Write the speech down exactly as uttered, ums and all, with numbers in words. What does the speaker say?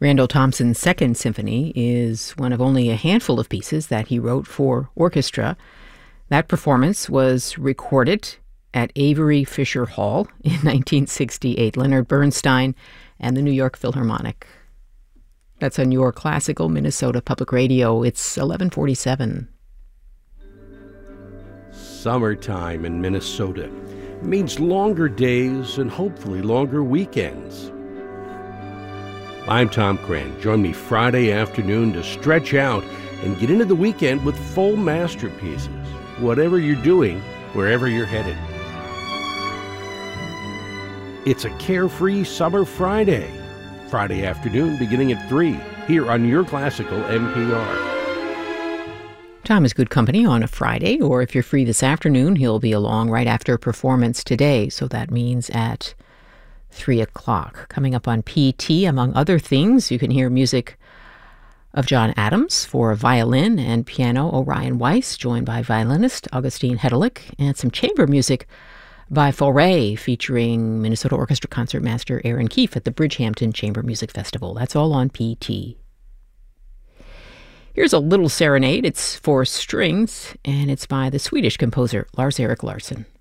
Randall Thompson's Second Symphony is one of only a handful of pieces that he wrote for orchestra. That performance was recorded at Avery Fisher Hall in nineteen sixty-eight. Leonard Bernstein and the New York Philharmonic. That's on your classical Minnesota Public Radio. It's eleven forty-seven. Summertime in Minnesota means longer days and hopefully longer weekends. I'm Tom Cran. Join me Friday afternoon to stretch out and get into the weekend with full masterpieces. Whatever you're doing, wherever you're headed. It's a carefree summer Friday. Friday afternoon beginning at three here on your classical M P R. Tom is good company on a Friday, or if you're free this afternoon, he'll be along right after performance today. So that means at three o'clock. Coming up on P T, among other things, you can hear music of John Adams for violin and piano, Orion Weiss, joined by violinist Augustine Hedelick, and some chamber music by Fauré, featuring Minnesota Orchestra Concertmaster Aaron Keefe at the Bridgehampton Chamber Music Festival. That's all on P T. Here's a little serenade. It's for strings, and it's by the Swedish composer Lars-Erik Larsson.